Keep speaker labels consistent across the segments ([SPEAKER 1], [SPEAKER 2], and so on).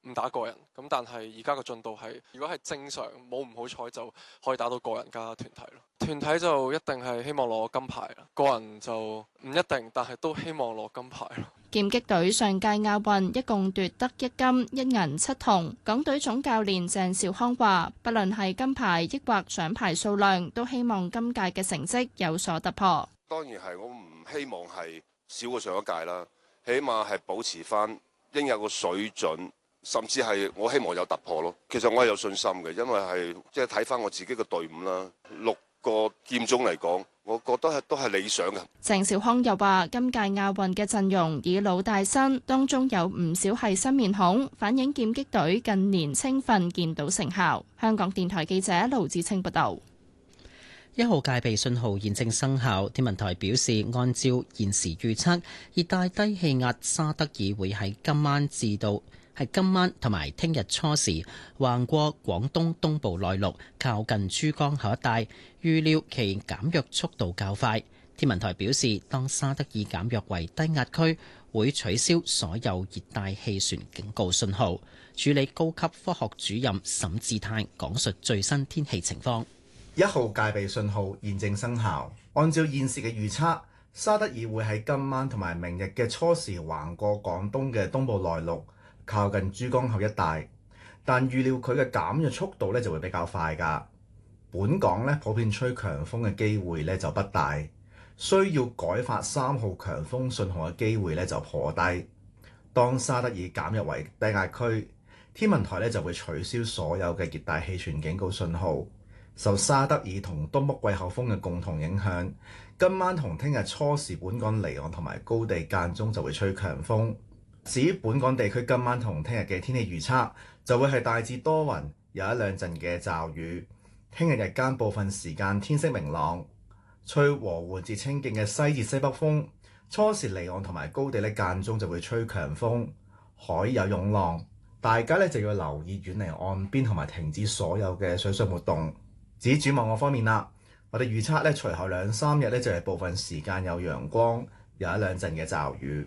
[SPEAKER 1] 唔打個人。咁但係而家個進度係，如果係正常冇唔好彩就可以打到個人加團體咯。團體就一定係希望攞金牌啦，個人就唔一定，但係都希望攞金牌咯。
[SPEAKER 2] 劍擊隊上屆亞運一共奪得1金1銀7銅，港隊總教練鄭兆康話，不論係金牌抑或獎牌數量，都希望今屆嘅成績有所突破。
[SPEAKER 3] 當然係，我唔希望係少過上一屆啦，起碼係保持翻應有個水準，甚至係我希望有突破咯。其實我係有信心嘅，因為係即係睇翻我自己嘅隊伍啦，6個劍種嚟講，我覺得都係理想嘅。
[SPEAKER 2] 鄭兆康又話：今屆亞運嘅陣容以老帶新，當中有唔少係新面孔，反映劍擊隊近年青訓見到成效。香港電台記者盧志清報道。
[SPEAKER 4] 1號戒備信號現正生效，天文台表示，按照現時預測，熱帶低氣壓沙德爾會喺今晚同埋聽日初時橫過廣東東部內陸，靠近珠江口一帶，預料其減弱速度較快。天文台表示，當沙德爾減弱為低壓區，會取消所有熱帶氣旋警告信號。署理高級科學主任沈志泰講述最新天氣情況。
[SPEAKER 5] 1號戒備信號現正生效，按照現時嘅預測，沙德爾會喺今晚同埋明日嘅初時橫過廣東嘅東部內陸，靠近珠江口一帶，但預料佢嘅減弱速度就會比較快㗎。本港普遍吹強風嘅機會就不大，需要改發3號強風信號嘅機會就頗低。當沙德爾減弱為低壓區，天文台就會取消所有嘅熱帶氣旋警告信號。受沙德爾同東北季候風嘅共同影響，今晚同聽日初時本港離岸同埋高地間中就會吹強風。至於本港地區今晚同聽日嘅天氣預測，就會係大致多雲，有一兩陣嘅驟雨。聽日日間部分時間天色明朗，吹和緩至清勁嘅西至西北風。初時離岸同埋高地間中就會吹強風，海有湧浪，大家就要留意遠離岸邊同埋停止所有嘅水上活動。至於展望我方面啦，我哋預測隨後2-3日就係部分時間有陽光，有一兩陣嘅驟雨。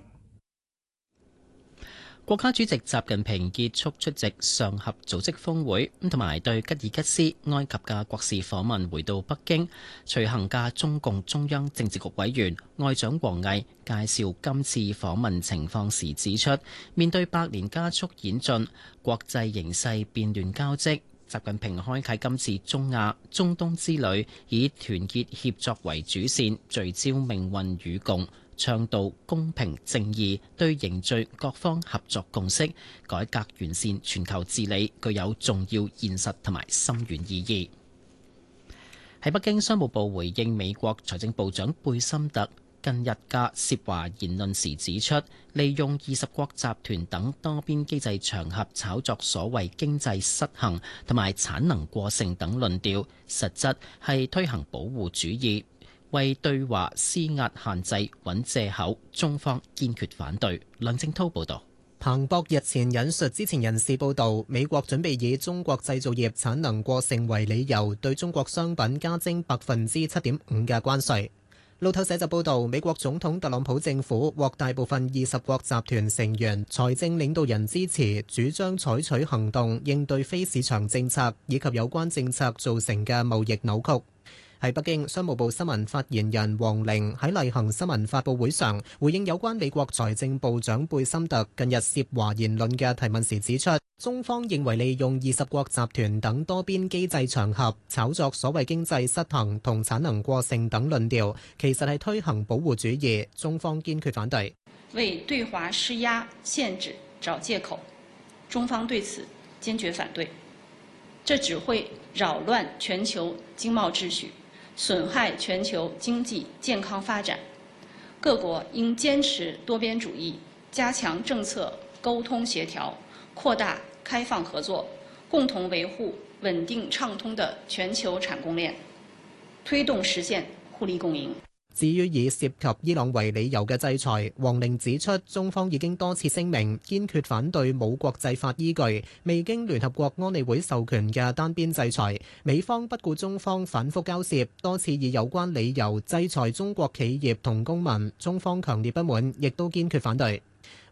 [SPEAKER 4] 國家主席習近平結束出席上合組織峰會，同埋對吉爾吉斯、埃及嘅國事訪問回到北京。隨行嘅中共中央政治局委員外長王毅介紹今次訪問情況時指出，面對百年加速演進，國際形勢變亂交織。習近平開啟今次中亞、中東之旅，以團結協作為主線，聚焦命運與共，倡導公平正義，對凝聚各方合作共識、改革完善全球治理具有重要現實同埋深遠意義。喺北京，商務部回應美國財政部長貝森特近日嘅涉華言論時指出，利用20國集團等多邊機制場合炒作所謂經濟失衡同埋產能過剩等論調，實質係推行保護主義，為對華施壓限制揾藉口，中方堅決反對。梁正滔報導。
[SPEAKER 6] 彭博日前引述知情人士報導，美國準備以中國製造業產能過剩為理由，對中國商品加徵7.5%嘅關稅。路透社就報導，美國總統特朗普政府獲大部分20國集團成員財政領導人支持，主張採取行動應對非市場政策以及有關政策造成嘅貿易扭曲。喺北京，商務部新聞發言人黃玲喺例行新聞發佈會上回應有關美國財政部長貝森特近日涉華言論嘅提問時指出，中方認為利用20國集團等多邊機制場合炒作所謂經濟失衡同產能過剩等論調，其實係推行保護主義，中方堅決反對。
[SPEAKER 7] 為對華施壓限制找藉口，中方對此堅決反對。這只會擾亂全球經貿秩序，損害全球經濟健康發展，各國應堅持多邊主義，加強政策溝通協調，擴大開放合作，共同維護穩定暢通的全球產供鏈，推動實現互利共贏。
[SPEAKER 6] 至於以涉及伊朗為理由嘅制裁，王玲指出，中方已經多次聲明堅決反對冇國際法依據、未經聯合國安理會授權嘅單邊制裁。美方不顧中方反覆交涉，多次以有關理由制裁中國企業同公民，中方強烈不滿，亦都堅決反對。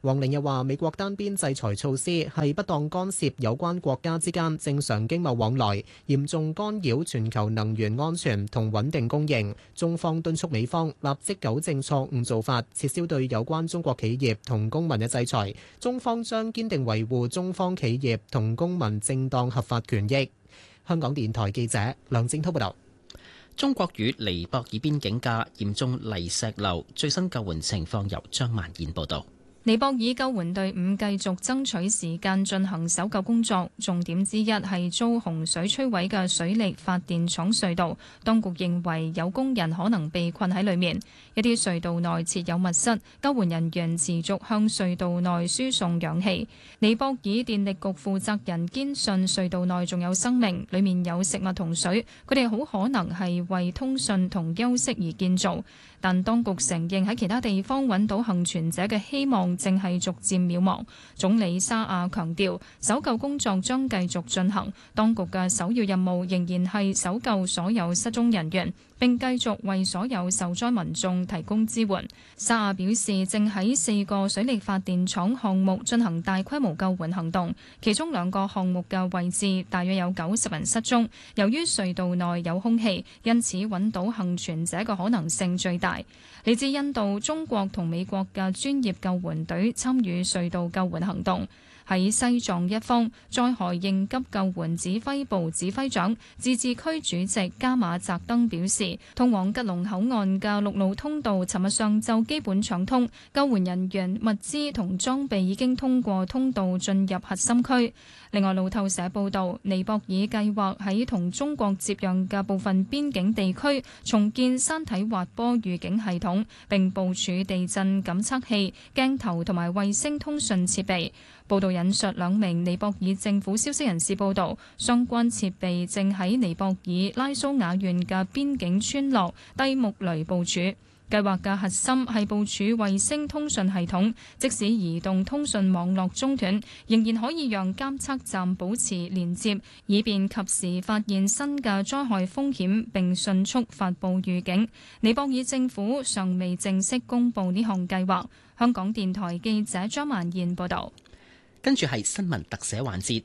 [SPEAKER 6] 黃寧又話：美國單邊制裁措施係不當干涉有關國家之間正常經貿往來，嚴重干擾全球能源安全同穩定供應。中方敦促美方立即糾正錯誤做法，撤銷對有關中國企業同公民嘅制裁。中方將堅定維護中方企業同公民正當合法權益。香港電台記者梁正滔報道。
[SPEAKER 4] 中國與尼泊爾邊境嘅嚴重泥石流最新救援情況由張萬燕報道。
[SPEAKER 8] 尼泊爾救援隊伍繼續爭取時間進行搜救工作，重點之一係遭洪水摧毀嘅水力發電廠隧道。當局認為有工人可能被困喺裡面，一啲隧道內設有密室，救援人員持續向隧道內輸送氧氣。尼泊爾電力局負責人堅信隧道內仲有生命，裡面有食物同水，佢哋好可能係為通訊同休息而建造。但當局承認喺其他地方揾到幸存者嘅希望正係逐漸渺茫。總理沙亞強調，搜救工作將繼續進行，當局嘅首要任務仍然係搜救所有失蹤人員，並繼續為所有受災民眾提供支援。沙亞表示，正喺4個水力發電廠項目進行大規模救援行動，其中2個項目嘅位置大約有90人失蹤。由於隧道內有空氣，因此揾到幸存者嘅可能性最大。嚟自印度、中國同美國嘅專業救援隊參與隧道救援行動。喺西藏一方，災害應急救援指揮部指揮長、自治區主席加馬澤登表示，通往吉隆口岸嘅陸路通道尋日上晝基本暢通，救援人員、物資同裝備已經通過通道進入核心區。另外，路透社報道，尼泊爾計劃喺同中國接壤嘅部分邊境地區重建山體滑坡預警系統，並部署地震感測器、鏡頭同埋衛星通訊設備。報道引述2名尼泊爾政府消息人士報道，相關設備正喺尼泊爾拉蘇瓦縣嘅邊境村落低木雷部署。計劃嘅核心係部署衛星通訊系統，即使移動通訊網絡中斷，仍然可以讓監測站保持連接，以便及時發現新嘅災害風險並迅速發布預警。尼泊爾政府尚未正式公布呢項計劃。香港電台記者張萬燕報導。
[SPEAKER 4] 跟住係新聞特寫環節。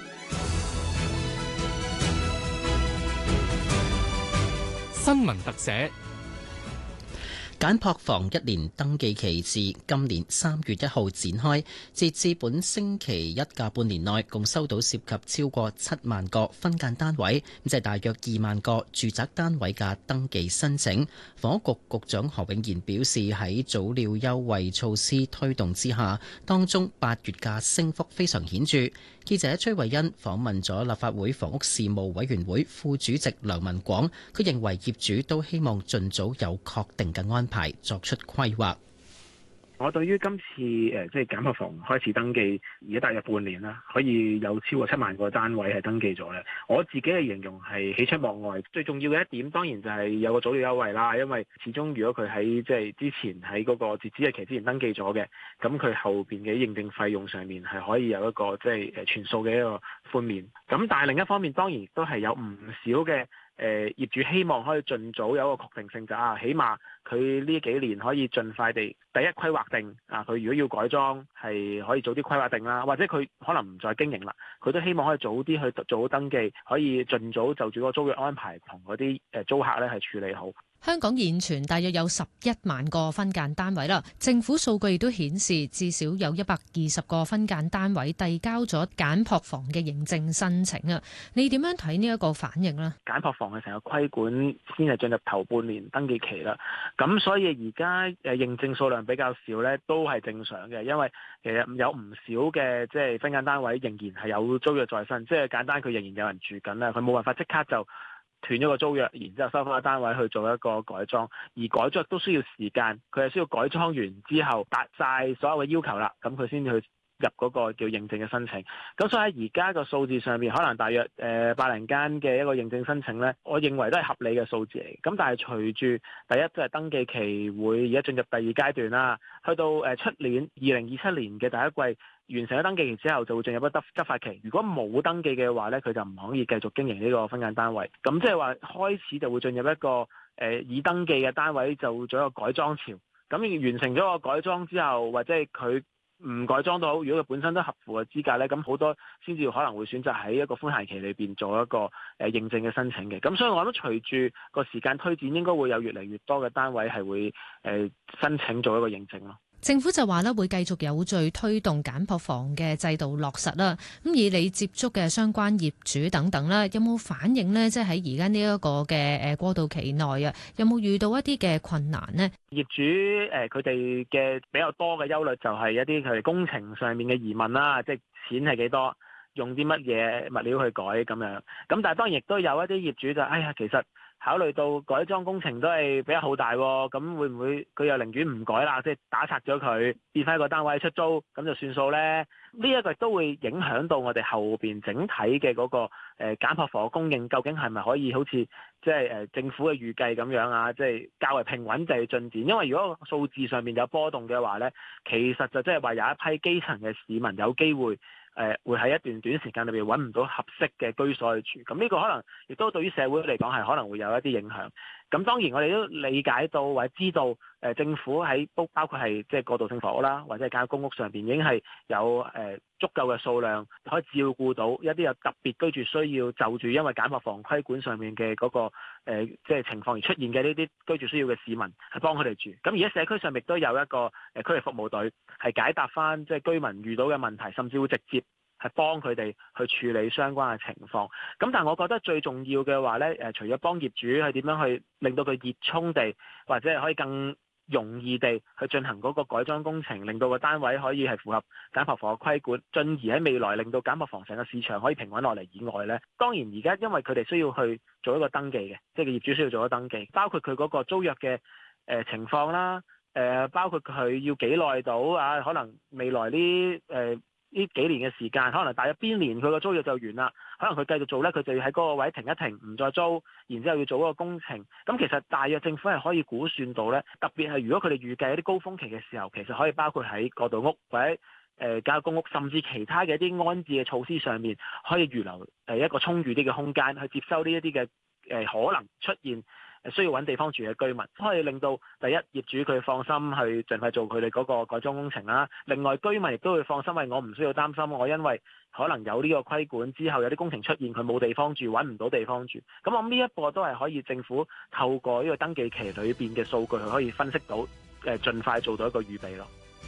[SPEAKER 9] 新聞特寫。
[SPEAKER 4] 簡樸房1年登記期自今年3月1號展開，截至本星期一嘅半年內，共收到涉及超過7萬個分間單位，即係大約2萬個住宅單位嘅登記申請。房屋局局長何永賢表示，喺早鳥優惠措施推動之下，當中8月嘅升幅非常顯著。記者崔慧欣訪問咗立法會房屋事務委員會副主席梁文廣，佢認為業主都希望盡早有確定嘅安排，作出規劃。
[SPEAKER 10] 我對於今次即係簡樸房開始登記，而家大約半年啦，可以有超過7萬個單位係登記咗咧。我自己嘅形容係喜出望外。最重要嘅一點當然就係有個早鳥優惠啦，因為始終如果佢喺即係之前喺嗰個截止日期之前登記咗嘅，咁佢後邊嘅認證費用上面係可以有一個即係全數嘅一個寬免。咁但係另一方面當然亦都係有唔少嘅業主希望可以盡早有一個確定性，就起碼佢呢幾年可以盡快地第一規劃定佢如果要改裝係可以早啲規劃定啦，或者佢可能唔再經營啦，佢都希望可以早啲去做好登記，可以盡早就住個租約安排同嗰啲租客咧係處理好。
[SPEAKER 11] 香港現存大約有11萬個分間單位啦，政府數據亦都顯示至少有120個分間單位遞交咗簡樸房嘅認證申請啊！你點樣睇呢一個反應呢？
[SPEAKER 10] 簡樸房嘅成個規管先係進入頭半年登記期啦，咁所以而家認證數量比較少咧，都係正常嘅，因為其實有唔少嘅即係分間單位仍然係有租約在身，即係簡單佢仍然有人住緊啦，佢冇辦法即刻就斷咗個租約，然之後收翻個單位去做一個改裝，而改裝都需要時間，佢係需要改裝完之後達晒所有嘅要求啦，咁佢先至去入嗰個叫認證嘅申請。咁所以喺而家個數字上面，可能大約80間嘅一個認證申請呢，我認為都係合理嘅數字嚟。咁但係隨住第一即係登記期會而家進入第二階段啦，去到出年2027年嘅第一季完成咗登記期之後，就會進入一個執法期。如果冇登記嘅話呢，佢就唔可以繼續經營呢個分間單位。咁即係話開始就會進入一個已登記嘅單位就做一個改裝潮。咁完成咗個改裝之後，或者係佢唔改裝都好，如果佢本身都合乎嘅資格咧，咁好多先至可能會選擇喺一個寬限期裏邊做一個認證嘅申請嘅。咁所以我諗隨住個時間推展，應該會有越嚟越多嘅單位係會申請做一個認證咯。
[SPEAKER 11] 政府就話咧會繼續有序推動簡樸房嘅制度落實啦。咁以你接觸嘅相關業主等等啦，有冇反映呢？即係喺而家呢一個嘅過渡期內啊，有冇遇到一啲嘅困難呢？
[SPEAKER 10] 業主佢哋嘅比較多嘅憂慮就係一啲佢哋工程上面嘅疑問啦，即係錢係幾多，用啲乜嘢物料去改咁樣。咁但係當然亦都有一啲業主就其實考慮到改裝工程都係比較浩大，咁會唔會佢又寧願唔改啦，即係打拆咗佢，變翻一個單位出租，咁就算數呢？呢一個都會影響到我哋後邊整體嘅嗰個簡樸房供應，究竟係咪可以好似即係政府嘅預計咁樣啊？即係較為平穩地進展。因為如果數字上面有波動嘅話呢，其實就即係話有一批基層嘅市民有機會會喺一段短時間裏邊揾唔到合適嘅居所去住，咁呢個可能亦都對於社會嚟講係可能會有一啲影響。咁當然我哋都理解到或者知道，政府喺包括係即係過渡性房屋啦，或者係簡約公屋上邊已經係有足夠嘅數量可以照顧到一啲有特別居住需要就住因為簡樸房規管上面嘅嗰個即係情況而出現嘅呢啲居住需要嘅市民，係幫佢哋住。咁而家社區上亦都有一個區域服務隊係解答翻即係居民遇到嘅問題，甚至會直接係幫佢哋去處理相關嘅情況。咁但係我覺得最重要嘅話咧，除咗幫業主係點樣去令到佢熱衷地，或者係可以更容易地去進行嗰個改裝工程，令到個單位可以係符合簡樸房嘅規管，進而喺未來令到簡樸房成個市場可以平穩落嚟以外咧，當然而家因為佢哋需要去做一個登記嘅，即係業主需要做一個登記，包括佢嗰個租約嘅情況啦，包括佢要幾耐到啊，可能未來呢幾年嘅時間，可能大約邊年佢個租約就完啦，可能佢繼續做呢，佢就要喺嗰個位停一停，唔再租，然之後要做嗰個工程。咁其實大約政府係可以估算到呢，特別係如果佢哋預計一啲高峰期嘅時候，其實可以包括喺過渡屋或者簡約公屋，甚至其他嘅一啲安置嘅措施上面，可以預留一個充裕啲嘅空間去接收呢一啲嘅可能出現需要揾地方住嘅居民，可以令到第一業主佢放心去盡快做佢哋嗰個改裝工程啦。另外居民亦都會放心，我唔需要擔心，我因為可能有呢個規管之後有啲工程出現，佢冇地方住，揾唔到地方住。咁我諗呢一個都係可以政府透過呢個登記期裏邊嘅數據，佢可以分析到盡快做到一個預備咯。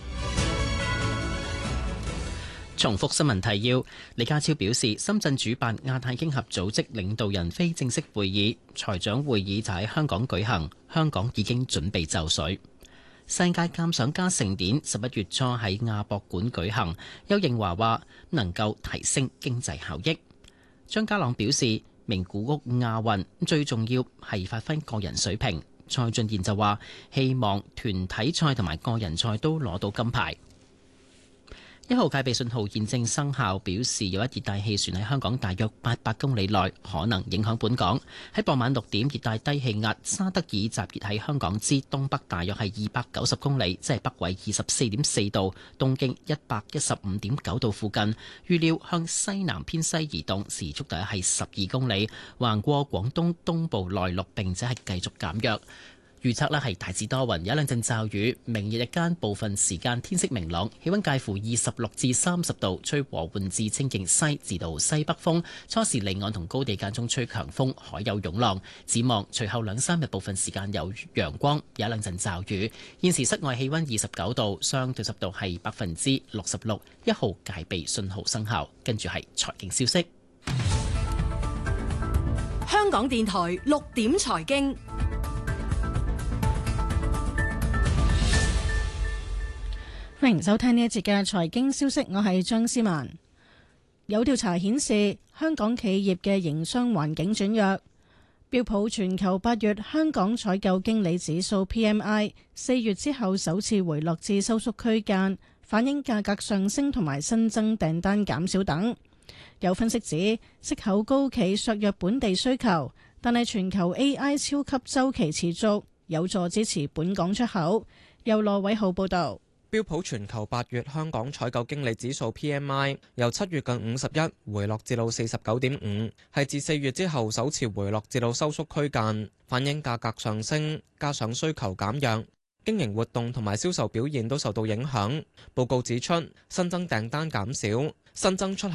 [SPEAKER 4] 重複新聞提要，李家超表示，深圳主辦亞太經合組織領導人非正式會議，財長會議就喺香港舉行，香港已經準備就緒。世界鑑賞家盛典11月初喺亞博館舉行，邱應華話能夠提升經濟效益。張家朗表示，名古屋亞運最重要係發揮個人水平。蔡俊賢就話希望團體賽同埋個人賽都攞到金牌。1號戒備信號現正生效，表示有一熱帶氣旋喺香港大約800公里內可能影響本港。喺傍晚6點，熱帶低氣壓沙德爾集結喺香港之東北大約係290公里，即係北緯24.4度、東經115.9度附近。預料向西南偏西移動，時速大約係12公里，橫過廣東東部內陸，並且係繼續減弱。預測呢係大致多雲，有一兩陣驟雨。明日日間部分時間天色明朗，氣溫介乎26至30度，吹和緩至清勁西至到西北風。初時離岸同高地間中吹強風，海有湧浪。展望隨後2-3日部分時間有陽光，有一兩陣驟雨。現時室外氣溫29度，相對濕度係66%。1號戒備信號生效。跟住係財經消息。
[SPEAKER 12] 香港電台6點財經。
[SPEAKER 13] 歡迎收聽呢一節嘅財經消息，我係張思文。有調查顯示，香港企業嘅營商環境轉弱。標普全球8月香港採購經理指數 PMI 4月之後首次回落至收縮區間，反映價格上升同埋新增訂單減少等。有分析指，息口高企削弱本地需求，但係全球 AI 超級週期持續，有助支持本港出口。由羅偉浩報導。
[SPEAKER 14] 標普全球8月香港採購經理指數 PMI 由7月近51回落至到 49.5， 係自4月之後首次回落至到收縮區間，反映價格上升加上需求減弱。 經營活動同埋銷售表現都受到影響。報告指出，新增訂單減少，新增出